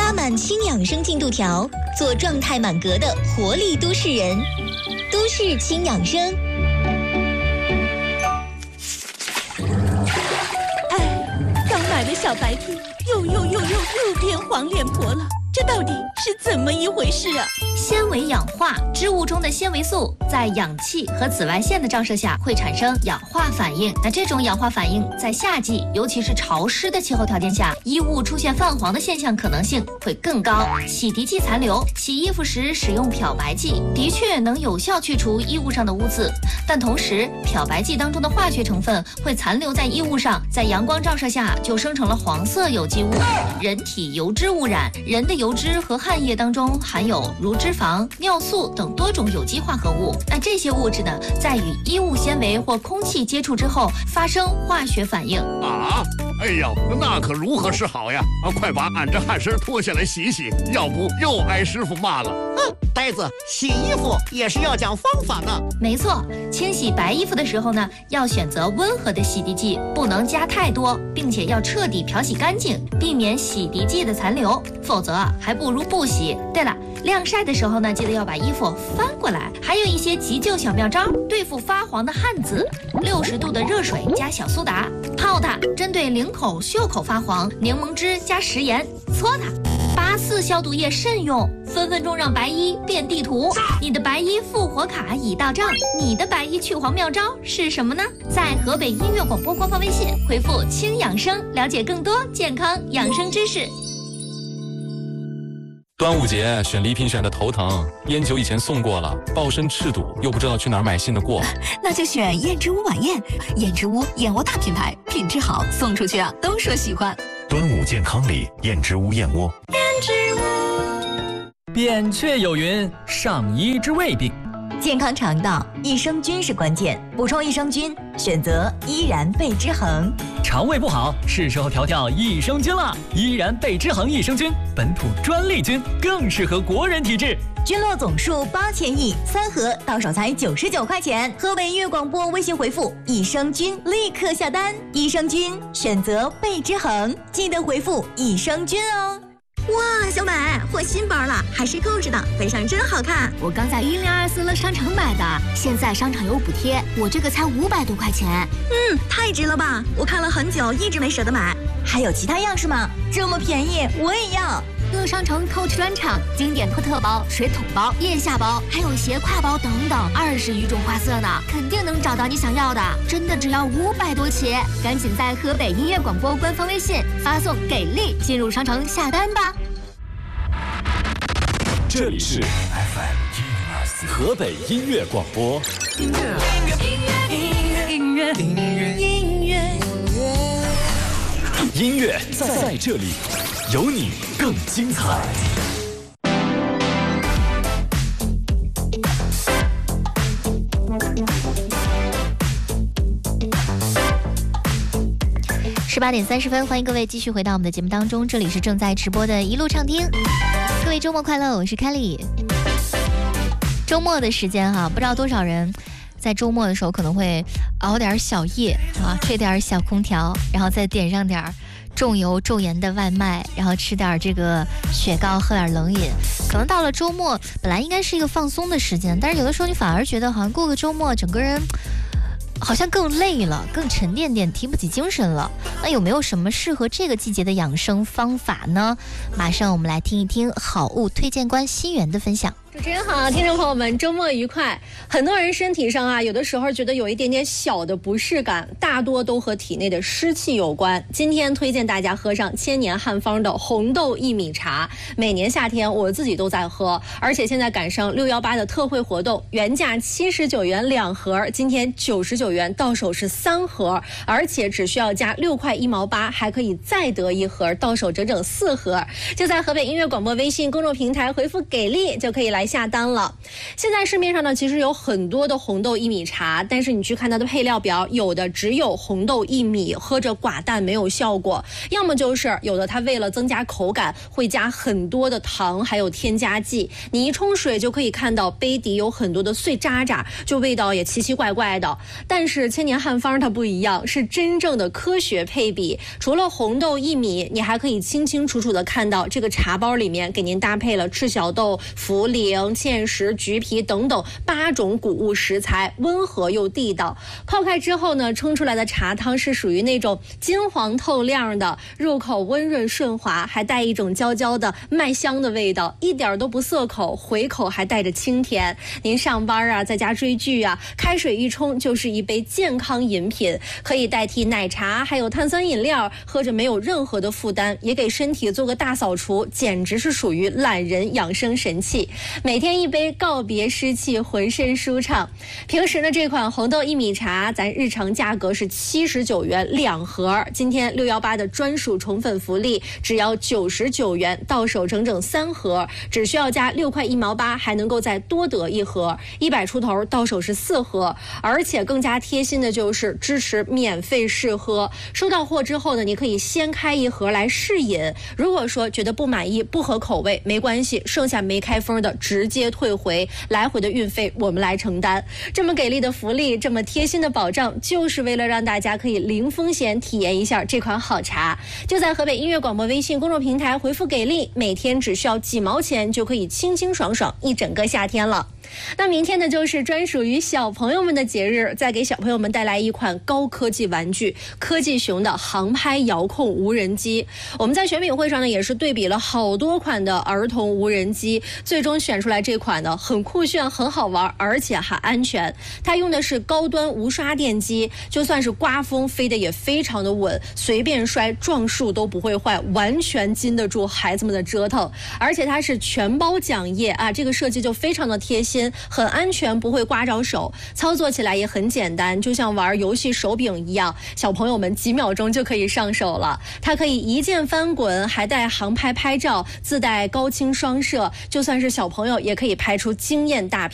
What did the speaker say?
插满轻养生进度条，做状态满格的活力都市人。都市轻养生。 刚买的小白 T 又变黄脸婆了，这到底是怎么一回事啊？ 纤维氧化，织物中的纤维素在氧气和紫外线的照射下会产生氧化反应。那这种氧化反应在夏季，尤其是潮湿的气候条件下，衣物出现泛黄的现象可能性会更高。洗涤剂残留，洗衣服时使用漂白剂的确能有效去除衣物上的污渍，但同时漂白剂当中的化学成分会残留在衣物上，在阳光照射下就生成了黄色有机物。人体油脂污染，人的油脂和汗液当中含有如脂肪、尿素等多种有机化合物。那这些物质呢，在与衣物纤维或空气接触之后发生化学反应。 哎呀，那可如何是好呀？快把俺这汗衫脱下来洗洗，要不又挨师傅骂了。 呆子，洗衣服也是要讲方法的。 没错，清洗白衣服的时候呢，要选择温和的洗涤剂，不能加太多，并且要彻底漂洗干净，避免洗涤剂的残留，否则还不如不洗。对了，晾晒的时候呢，记得要把衣服翻过来。还有一些急救小妙招，对付发黄的汗渍，60度的热水加小苏打泡它，针对领口、袖口发黄，柠檬汁加食盐搓它。84消毒液慎用，分分钟让白衣变地图。你的白衣复活卡已到账，你的白衣去黄妙招是什么呢？在河北音乐广播官方微信回复轻养生，了解更多健康养生知识。 端午节选礼品选的头疼，烟酒以前送过了，抱身赤赌，又不知道去哪儿买新的过。 那就选燕之屋晚宴，燕之屋燕窝大品牌，品质好，送出去啊都说喜欢。 端午健康礼，燕之屋燕窝。 燕之屋。 扁鹊有云：上医之未病。 健康肠道，益生菌是关键，补充益生菌，选择依然贝之恒。 肠胃不好，是时候调调益生菌了。依然贝之恒益生菌，本土专利菌，更适合国人体质。 菌落总数8000亿，3盒到手才99块钱。河北音乐广播微信回复益生菌，立刻下单。益生菌选择贝之恒，记得回复益生菌哦。哇，小美换新包了，还是购置的，背上真好看。 我刚在1024乐商城买的，现在商场有补贴，我这个才500多块钱。 太值了吧！我看了很久，一直没舍得买。还有其他样式吗？这么便宜，我也要。 乐商城 Coach 专场，经典托特包、水桶包、腋下包，还有斜挎包等等，20余种花色呢，肯定能找到你想要的。真的只要500多起，赶紧在河北音乐广播官方微信发送“给力”进入商城下单吧。 这里是 FM 104河北音乐广播。音乐在这里，有你更精彩。 18点30分，欢迎各位继续回到我们的节目当中，这里是正在直播的一路畅听。各位周末快乐，我是 Kelly。周末的时间哈，不知道多少人在周末的时候可能会熬点小夜啊，吹点小空调，然后再点上点重油重盐的外卖，然后吃点这个雪糕，喝点冷饮。可能到了周末本来应该是一个放松的时间，但是有的时候你反而觉得好像过个周末整个人好像更累了，更沉甸甸，提不起精神了。那有没有什么适合这个季节的养生方法呢？马上我们来听一听好物推荐官心源的分享。 主持人好，听众朋友们，周末愉快。很多人身体上啊，有的时候觉得有一点点小的不适感，大多都和体内的湿气有关。今天推荐大家喝上千年汉方的红豆薏米茶，每年夏天我自己都在喝，而且现在赶上618的特惠活动，原价79元2盒，今天99元到手是3盒，而且只需要加6块1毛8，还可以再得1盒，到手整整4盒。就在河北音乐广播微信公众平台回复给力，就可以来来下单了。现在市面上呢，其实有很多的红豆薏米茶，但是你去看它的配料表，有的只有红豆薏米，喝着寡淡没有效果；要么就是有的它为了增加口感，会加很多的糖，还有添加剂。你一冲水就可以看到杯底有很多的碎渣渣，就味道也奇奇怪怪的。但是千年汉方它不一样，是真正的科学配比。除了红豆薏米，你还可以清清楚楚的看到这个茶包里面给您搭配了赤小豆、茯苓、芡实、橘皮等等8种谷物食材，温和又地道。泡开之后呢，冲出来的茶汤是属于那种金黄透亮的，入口温润顺滑，还带一种焦焦的麦香的味道，一点都不涩口，回口还带着清甜。您上班啊，在家追剧啊，开水一冲就是一杯健康饮品，可以代替奶茶还有碳酸饮料，喝着没有任何的负担，也给身体做个大扫除，简直是属于懒人养生神器。每天一杯，告别湿气，浑身舒畅。平时呢，这款红豆薏米茶咱日常价格是79元2盒，今天618的专属宠粉福利，只要99元，到手整整3盒，只需要加6块1毛8，还能够再多得1盒，100出头到手是4盒，而且更加贴心的就是支持免费试喝。收到货之后呢，你可以先开1盒来试饮，如果说觉得不满意、不合口味，没关系，剩下没开封的直接退回，来回的运费我们来承担。这么给力的福利，这么贴心的保障，就是为了让大家可以零风险体验一下这款好茶。就在河北音乐广播微信公众平台回复给力，每天只需要几毛钱就可以清清爽爽一整个夏天了。那明天呢，就是专属于小朋友们的节日，再给小朋友们带来一款高科技玩具——科技熊的航拍遥控无人机。我们在选品会上呢，也是对比了好多款的儿童无人机，最终选出来这款呢，很酷炫、很好玩，而且还安全。它用的是高端无刷电机，就算是刮风，飞得也非常的稳，随便摔撞树都不会坏，完全经得住孩子们的折腾。而且它是全包奖业啊，这个设计就非常的贴心。很安全，不会刮着手，操作起来也很简单，就像玩游戏手柄一样，小朋友们几秒钟就可以上手了。它可以一键翻滚，还带航拍拍照，自带高清双摄，就算是小朋友也可以拍出惊艳大片。